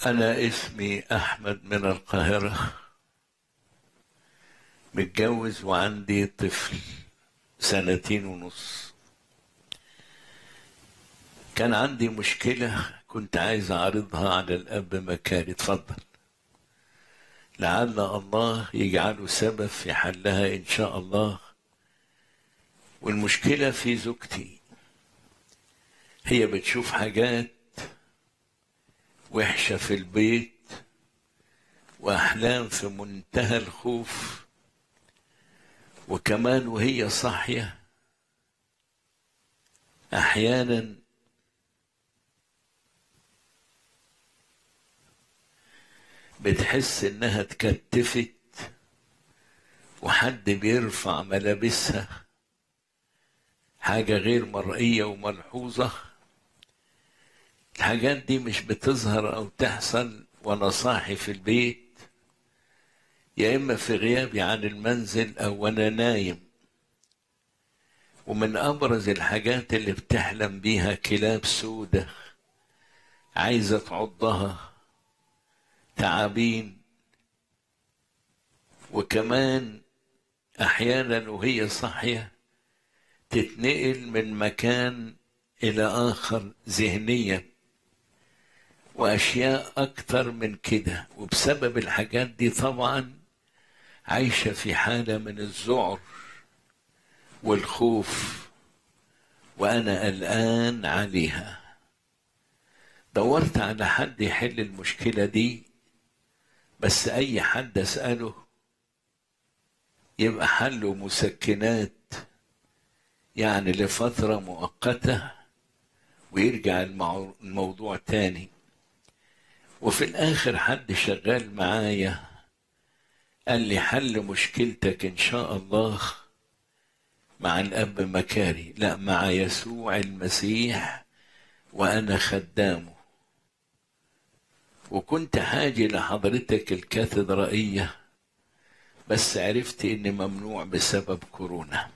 أنا اسمي أحمد من القاهرة، متجوز وعندي طفل 2.5 سنين. كان عندي مشكلة كنت عايز أعرضها على الأب مكاري. اتفضل، لعل الله يجعله سبب في حلها إن شاء الله. والمشكلة في زوجتي، هي بتشوف حاجات وحشة في البيت وأحلام في منتهى الخوف، وكمان وهي صاحية أحيانا بتحس إنها اتكتفت وحد بيرفع ملابسها، حاجة غير مرئية وملحوظة. الحاجات دي مش بتظهر أو تحصل وأنا صاحي في البيت، يا إما في غيابي عن المنزل أو وأنا نايم. ومن أبرز الحاجات اللي بتحلم بيها كلاب سودة عايزة تعضها، تعابين، وكمان أحيانا وهي صاحية تتنقل من مكان إلى آخر ذهنيا، وأشياء أكتر من كده. وبسبب الحاجات دي طبعا عايشة في حالة من الذعر والخوف، وأنا قلقان عليها. دورت على حد يحل المشكلة دي، بس أي حد أسأله يبقى حله مسكنات، يعني لفترة مؤقتة ويرجع الموضوع تاني. وفي الآخر حد شغال معايا قال لي حل مشكلتك إن شاء الله مع الأب مكاري، لا، مع يسوع المسيح وأنا خدامه. وكنت حاجة لحضرتك الكاتدرائية، بس عرفت إني ممنوع بسبب كورونا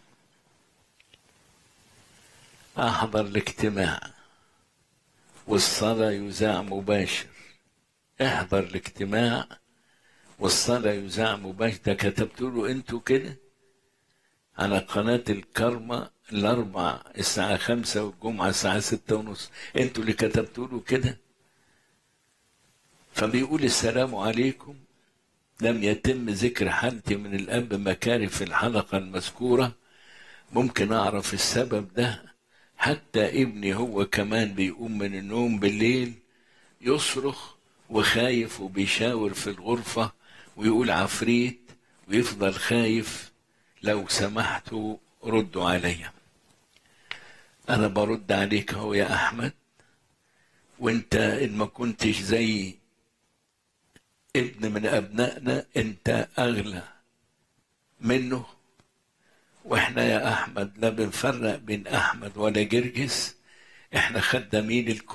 أحضر الاجتماع، والصلاة يذاع مباشر. احضر الاجتماع والصلاة يذاع مباشر. ده كتبتوا له انتوا كده على قناة الكرمة الأربع الساعة 5 والجمعة الساعة 6:30، انتوا اللي كتبتوا له كده. فبيقول السلام عليكم، لم يتم ذكر حالتي من الأب مكاري في الحلقة المذكورة. ممكن أعرف السبب ده؟ حتى ابني هو كمان بيقوم من النوم بالليل يصرخ وخايف وبيشاور في الغرفة ويقول عفريت ويفضل خايف. لو سمحتوا ردوا عليا. أنا برد عليك هو يا أحمد، وانت إن ما كنتش زي ابن من أبنائنا انت أغلى منه. واحنا يا أحمد لا بنفرق بين أحمد ولا جرجس، احنا خدامين الكل.